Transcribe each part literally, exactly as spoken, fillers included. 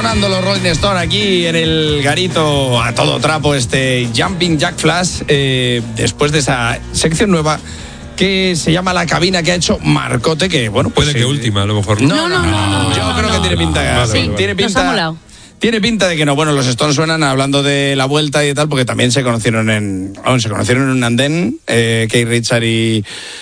sonando los Rolling Stones aquí en el garito a todo trapo, este Jumping Jack Flash, eh, después de esa sección nueva que se llama La Cabina, que ha hecho Marcote, que bueno, pues... Puede que eh, última, a lo mejor. No, no, no, no, no, no yo no, creo no, que tiene pinta... No, sí, vale, tiene vale. pinta... Tiene pinta de que no. Bueno, los Stones suenan hablando de la vuelta y tal, porque también se conocieron en... Bueno, se conocieron en un andén, eh, Keith Richards y...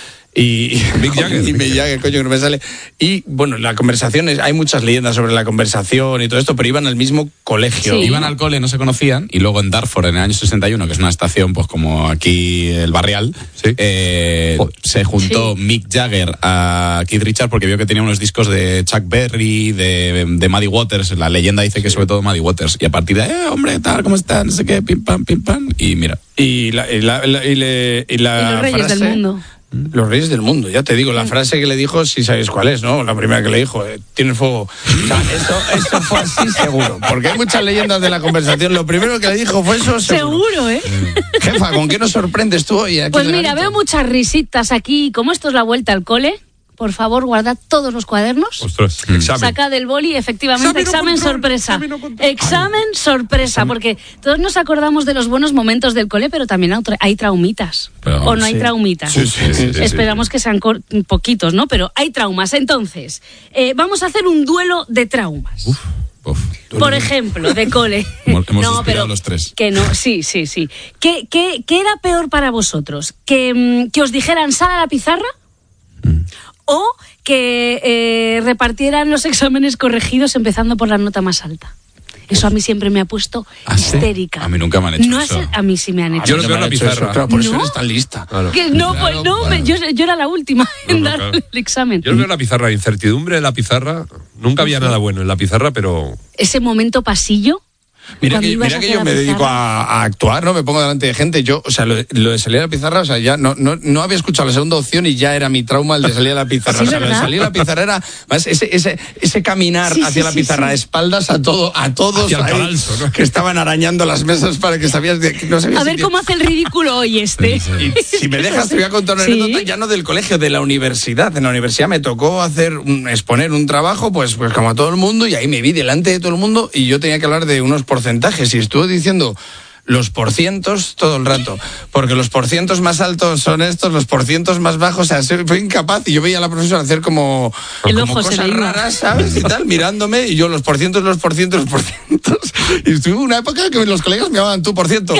Y Mick Jagger, y Mick Jagger, coño, que no me sale. Y bueno, la conversación es, hay muchas leyendas sobre la conversación y todo esto, pero iban al mismo colegio. Sí. Iban al cole, no se conocían, y luego en Dartford, en el año sesenta y uno, que es una estación, pues como aquí el Barrial, sí. eh, se juntó sí. Mick Jagger a Keith Richards porque vio que tenía unos discos de Chuck Berry, de, de Muddy Waters. La leyenda dice que sobre todo Muddy Waters. Y a partir de, eh, hombre, tal, ¿cómo están? No sé qué, pim pam, pim pam. Y mira. Y la, y la, la, y le, y la y los reyes frase, del mundo. Los reyes del mundo, ya te digo, la frase que le dijo, si sabéis cuál es, ¿no? La primera que le dijo, eh, tiene fuego. O sea, eso, eso fue así seguro, porque hay muchas leyendas de la conversación. Lo primero que le dijo fue eso seguro. Seguro, ¿eh? Jefa, ¿con qué nos sorprendes tú hoy? Aquí pues mira, veo muchas risitas aquí. Como esto es la vuelta al cole, por favor, guardad todos los cuadernos. Ostras, examen. Sacad el boli, efectivamente, examen, examen sorpresa. Examen, examen sorpresa, examen. Porque todos nos acordamos de los buenos momentos del cole, pero también hay traumitas. Pero, ¿o no sí. hay traumitas? Sí, sí, sí, sí, Esperamos sí. que sean poquitos, ¿no? Pero hay traumas. Entonces, eh, vamos a hacer un duelo de traumas. Uf. Uf, por ejemplo, de cole. Hemos no, pero los tres. Que no, sí, sí, sí. ¿Qué, qué, qué era peor para vosotros? ¿Que, que os dijeran sal a la pizarra? Mm. ¿O que eh, repartieran los exámenes corregidos empezando por la nota más alta? Eso a mí siempre me ha puesto ¿Ah, histérica. Sí? A mí nunca me han hecho no eso. Es, a mí sí me han hecho yo eso. Yo lo veo en la pizarra. Claro, por eso ¿No? eres tan lista. Claro. Que no, claro, pues no, claro. yo, yo era la última en no, no, dar claro. el examen. Yo lo veo en la pizarra, incertidumbre en la pizarra. Nunca había nada bueno en la pizarra, pero... Ese momento pasillo. Mira que, mira que yo me dedico a, a actuar, ¿no? Me pongo delante de gente. Yo, o sea, lo, lo de salir a la pizarra, o sea, ya no, no, no había escuchado la segunda opción y ya era mi trauma el de salir a la pizarra. ¿Sí, o sea, lo de salir a la pizarra era más ese, ese, ese caminar sí, hacia sí, la sí, pizarra, sí. espaldas a todo, a todos hacia el ahí, cadalso, ¿no? que estaban arañando las mesas para que sabías de, que no sabías A ver si cómo hace el ridículo hoy este. Y si me dejas, te voy a contar una ¿Sí? anécdota ya no del colegio, de la universidad. En la universidad me tocó hacer un, exponer un trabajo, pues, pues como a todo el mundo, y ahí me vi delante de todo el mundo y yo tenía que hablar de unos porcentajes y estuve diciendo los porcientos todo el rato, porque los porcientos más altos son estos, los porcientos más bajos, o sea, fue incapaz y yo veía a la profesora hacer como, el como ojo se cosas le iba. raras, ¿sabes? Y tal, mirándome y yo los porcientos, los porcientos, los porcientos. Y estuve una época que los colegas me llamaban tú por ciento.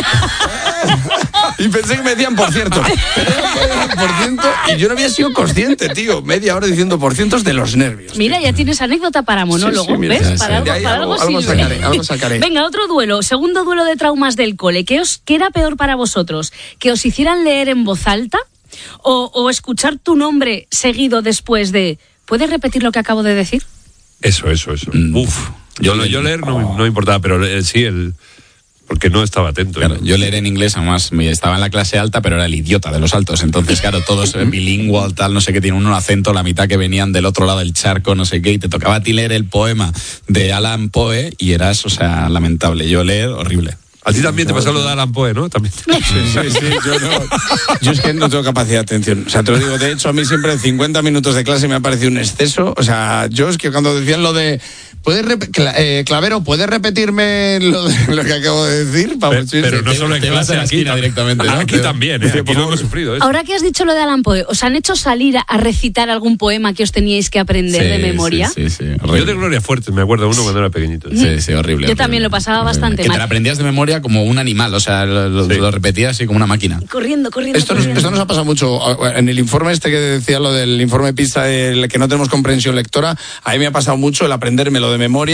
Y pensé que me decían por cierto. Por ciento, y yo no había sido consciente, tío. Media hora diciendo por cientos de los nervios. Mira, ya tienes anécdota para monólogo, sí, sí, mira, ¿ves? sí, Para sí. algo, Ahí para algo, algo, algo sirve. sacaré, algo sacaré. Venga, otro duelo. Segundo duelo de traumas del cole. ¿Qué, os, qué era peor para vosotros? ¿Que os hicieran leer en voz alta? ¿O, o escuchar tu nombre seguido después de... ¿Puedes repetir lo que acabo de decir? Eso, eso, eso. Mm. Uf. Yo, yo leer no, no me importaba, pero eh, sí, el... Porque no estaba atento. Claro, yo leer en inglés, además, estaba en la clase alta, pero era el idiota de los altos. Entonces, claro, todos bilingüe, tal, no sé qué, tiene un acento, la mitad que venían del otro lado del charco, no sé qué, y te tocaba a ti leer el poema de Alan Poe y eras, o sea, lamentable. Yo leer, horrible. A ti también te pasó lo de Alan Poe, ¿no? También. Sí, sí, sí, yo no. Yo es que no tengo capacidad de atención. O sea, te lo digo, de hecho, a mí siempre cincuenta minutos de clase me ha parecido un exceso. O sea, yo es que cuando decían lo de... ¿Puedes rep- Cla- eh, Clavero, ¿puedes repetirme lo, de, lo que acabo de decir? Pero, pero no solo en te vas clase, a la aquí esquina tam- directamente, ¿no? Aquí Te- también, ¿eh? Aquí lo hemos sufrido. ¿eh? Ahora que has dicho lo de Alan Poe, ¿os han hecho salir a, a recitar algún poema que os teníais que aprender Sí, de memoria? Sí, sí, sí, Yo horrible. de Gloria Fuertes me acuerdo uno cuando era pequeñito. Sí, sí, horrible. Yo horrible. también lo pasaba Horrible. bastante Que mal. te la aprendías de memoria como un animal, o sea, lo, lo, Sí. lo repetías así como una máquina. Corriendo, corriendo, Esto nos, corriendo. esto nos ha pasado mucho. En el informe este que decía lo del informe PISA, el que no tenemos comprensión lectora, a mí me ha pasado mucho el aprendérmelo de memoria.